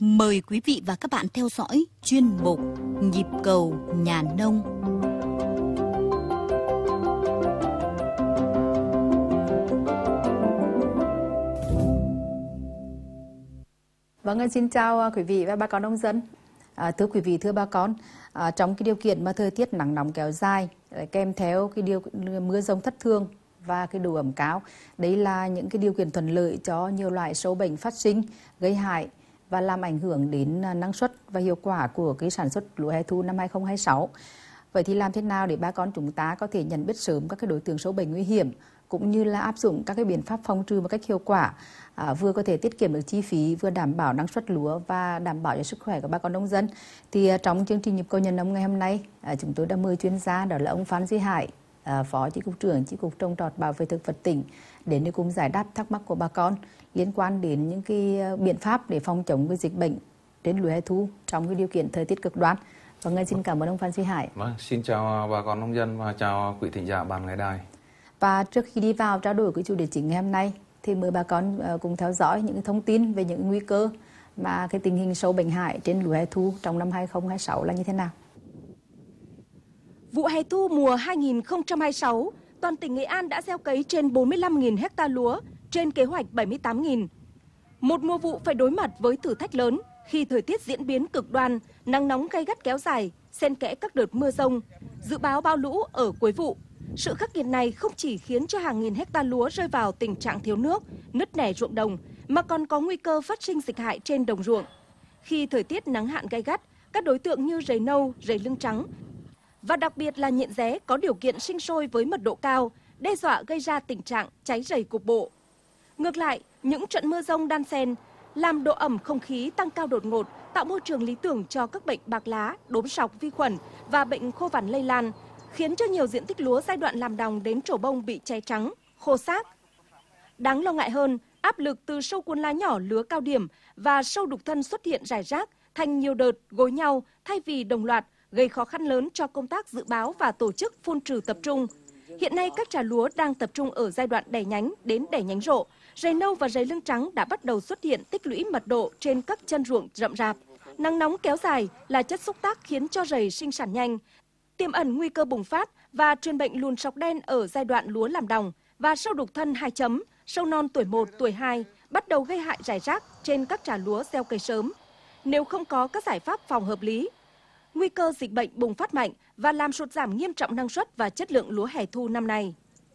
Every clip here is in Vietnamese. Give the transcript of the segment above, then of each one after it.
Mời quý vị và các bạn theo dõi chuyên mục Nhịp cầu nhà nông. Vâng, xin chào quý vị và bà con nông dân. Thưa quý vị, thưa bà con, trong cái điều kiện mà thời tiết nắng nóng kéo dài, kèm theo cái mưa dông thất thường và cái độ ẩm cao, đấy là những cái điều kiện thuận lợi cho nhiều loại sâu bệnh phát sinh, gây hại và làm ảnh hưởng đến năng suất và hiệu quả của cái sản xuất lúa hè thu năm 2026. Vậy thì làm thế nào để bà con chúng ta có thể nhận biết sớm các cái đối tượng sâu bệnh nguy hiểm, cũng như là áp dụng các cái biện pháp phòng trừ một cách hiệu quả, vừa có thể tiết kiệm được chi phí, vừa đảm bảo năng suất lúa và đảm bảo cho sức khỏe của bà con nông dân. Thì trong chương trình Nhịp cầu nhà nông ngày hôm nay, chúng tôi đã mời chuyên gia, đó là ông Phan Duy Hải, Phó Chi cục trưởng Chi cục Trồng trọt Bảo vệ thực vật tỉnh, đến để cùng giải đáp thắc mắc của bà con liên quan đến những cái biện pháp để phòng chống cái dịch bệnh đến lúa hè thu trong cái điều kiện thời tiết cực đoan. Vâng, xin cảm ơn ông Phan Duy Hải. Vâng, xin chào bà con nông dân và chào quý thính giả ban ngày đài. Và trước khi đi vào trao đổi cái chủ đề chính ngày hôm nay, thì mời bà con cùng theo dõi những cái thông tin về những nguy cơ mà cái tình hình sâu bệnh hại trên lúa hè thu trong năm 2026 là như thế nào. Vụ hè thu mùa 2026, toàn tỉnh Nghệ An đã gieo cấy trên 45.000 ha lúa, trên kế hoạch 78.000. Một mùa vụ phải đối mặt với thử thách lớn khi thời tiết diễn biến cực đoan, nắng nóng gay gắt kéo dài, xen kẽ các đợt mưa dông, dự báo bão lũ ở cuối vụ. Sự khắc nghiệt này không chỉ khiến cho hàng nghìn hecta lúa rơi vào tình trạng thiếu nước, nứt nẻ ruộng đồng, mà còn có nguy cơ phát sinh dịch hại trên đồng ruộng. Khi thời tiết nắng hạn gay gắt, các đối tượng như rầy nâu, rầy lưng trắng và đặc biệt là nhện ré có điều kiện sinh sôi với mật độ cao, đe dọa gây ra tình trạng cháy rầy cục bộ. Ngược lại, những trận mưa dông đan xen làm độ ẩm không khí tăng cao đột ngột, tạo môi trường lý tưởng cho các bệnh bạc lá, đốm sọc, vi khuẩn và bệnh khô vằn lây lan, khiến cho nhiều diện tích lúa giai đoạn làm đồng đến trổ bông bị cháy trắng, khô xác. Đáng lo ngại hơn, áp lực từ sâu cuốn lá nhỏ lứa cao điểm và sâu đục thân xuất hiện rải rác thành nhiều đợt gối nhau thay vì đồng loạt, gây khó khăn lớn cho công tác dự báo và tổ chức phun trừ tập trung. Hiện nay các trà lúa đang tập trung ở giai đoạn đẻ nhánh đến đẻ nhánh rộ. Rầy nâu và rầy lưng trắng đã bắt đầu xuất hiện tích lũy mật độ trên các chân ruộng rậm rạp. Nắng nóng kéo dài là chất xúc tác khiến cho rầy sinh sản nhanh, tiềm ẩn nguy cơ bùng phát và truyền bệnh lùn sọc đen ở giai đoạn lúa làm đồng, và sâu đục thân 2 chấm, sâu non tuổi 1, tuổi 2 bắt đầu gây hại rải rác trên các trà lúa gieo cấy sớm. Nếu không có các giải pháp phòng hợp lý, nguy cơ dịch bệnh bùng phát mạnh và làm sụt giảm nghiêm trọng năng suất và chất lượng lúa hè thu năm nay.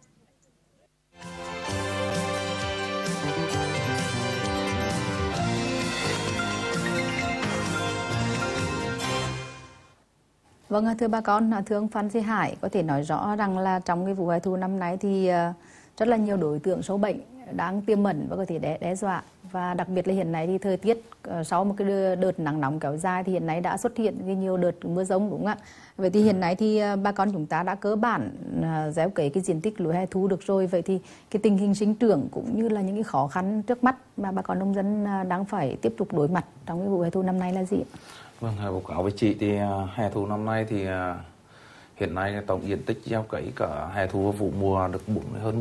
Vâng, thưa bà con, thưa ông Phan Duy Hải, có thể nói rõ rằng là trong cái vụ hè thu năm nay thì rất là nhiều đối tượng sâu bệnh đang tiềm ẩn và có thể đe dọa. Và đặc biệt là hiện nay thì thời tiết sau một cái đợt nắng nóng kéo dài thì hiện nay đã xuất hiện nhiều đợt mưa dông, đúng không ạ? Vậy thì hiện nay thì bà con chúng ta đã cơ bản gieo cấy cái diện tích lúa hè thu được rồi. Vậy thì cái tình hình sinh trưởng cũng như là những cái khó khăn trước mắt mà bà con nông dân đang phải tiếp tục đối mặt trong cái vụ hè thu năm nay là gì ạ? Vâng, báo cáo với chị thì hè thu năm nay thì hiện nay tổng diện tích gieo cấy cả hè thu và vụ mùa được hơn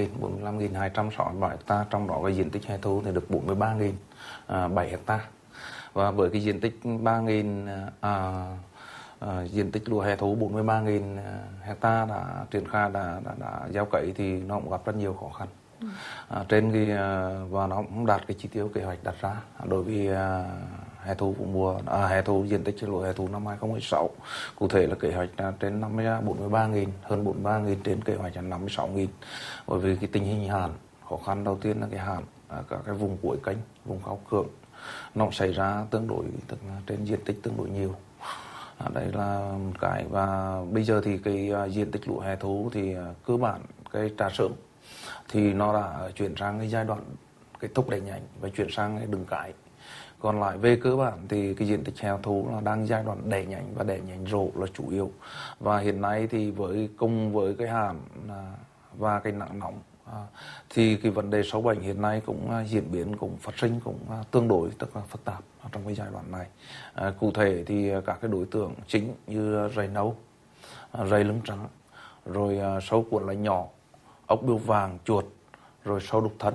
45.267 ha, trong đó cái diện tích hè thu thì được 43.007 ha. Và với cái diện tích 3.000 diện tích lúa hè thu 43.000 ha đã triển khai đã gieo cấy thì nó cũng gặp rất nhiều khó khăn. Trên cái và nó cũng đạt cái chỉ tiêu kế hoạch đặt ra đối với hè thu vụ mùa hè thu diện tích lúa hè thu năm 2016, cụ thể là kế hoạch là trên 43.000, hơn 43.000 trên kế hoạch là 56.000. Bởi vì cái tình hình hạn, khó khăn đầu tiên là cái hạn các cái vùng cuối kênh, vùng cao cường nó xảy ra tương đối, tức là trên diện tích tương đối nhiều. Đấy là một cái. Và bây giờ thì cái diện tích lúa hè thu thì cơ bản cái trà sớm thì nó đã chuyển sang cái giai đoạn cái thúc đẩy nhánh và chuyển sang cái đường cái. Còn lại về cơ bản thì cái diện tích hè thu là đang giai đoạn đẻ nhánh và đẻ nhánh rộ là chủ yếu. Và hiện nay thì cùng với cái hạn và cái nắng nóng thì cái vấn đề sâu bệnh hiện nay cũng diễn biến, cũng phát sinh, cũng tương đối tức là phức tạp trong cái giai đoạn này. Cụ thể thì các cái đối tượng chính như rầy nâu, rầy lưng trắng, rồi sâu cuốn lá nhỏ, ốc bươu vàng, chuột, rồi sâu đục thân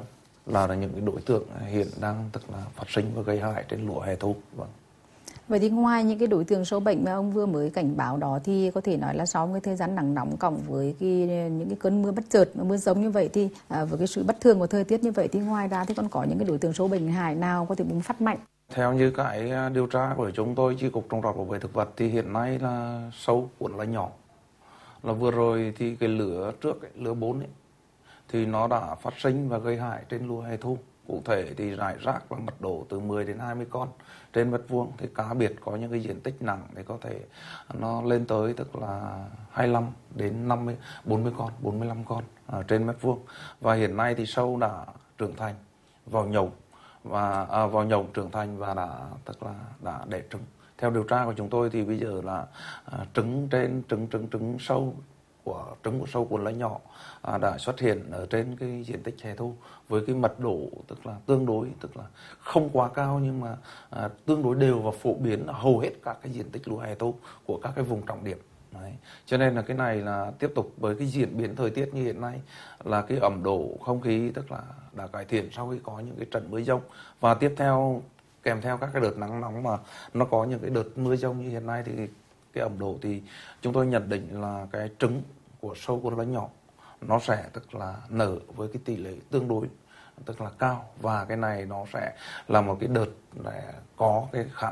là những cái đối tượng hiện đang tức là phát sinh và gây hại trên lúa hè thu. Vâng. Vậy thì ngoài những cái đối tượng sâu bệnh mà ông vừa mới cảnh báo đó, thì có thể nói là sau cái thời gian nắng nóng cộng với những cái cơn mưa bất chợt, mưa giông như vậy thì với cái sự bất thường của thời tiết như vậy thì ngoài ra thì còn có những cái đối tượng sâu bệnh hại nào có thể bùng phát mạnh? Theo như cái điều tra của chúng tôi, chi cục trồng trọt bảo vệ thực vật, thì hiện nay là sâu cuốn lá nhỏ. Là vừa rồi thì cái lứa trước ấy, lứa 4 ấy, thì nó đã phát sinh và gây hại trên lúa hè thu. Cụ thể thì rải rác và mật độ từ 10 đến 20 con trên mét vuông. Thì cá biệt có những cái diện tích nặng thì có thể nó lên tới tức là 25 đến 50, 40 con, 45 con trên mét vuông. Và hiện nay thì sâu đã trưởng thành vào nhộng và vào nhộng trưởng thành và đã đẻ trứng. Theo điều tra của chúng tôi thì bây giờ là trứng sâu của sâu cuốn lá nhỏ đã xuất hiện ở trên cái diện tích hè thu với cái mật độ tức là tương đối, tức là không quá cao nhưng mà tương đối đều và phổ biến ở hầu hết các cái diện tích lúa hè thu của các cái vùng trọng điểm. Đấy. Cho nên là cái này là tiếp tục với cái diễn biến thời tiết như hiện nay là cái ẩm độ không khí tức là đã cải thiện sau khi có những cái trận mưa dông, và tiếp theo kèm theo các cái đợt nắng nóng mà nó có những cái đợt mưa dông như hiện nay thì cái ẩm độ thì chúng tôi nhận định là cái trứng của sâu cuốn lá nhỏ nó sẽ tức là nở với cái tỷ lệ tương đối tức là cao, và cái này nó sẽ là một cái đợt để có cái khả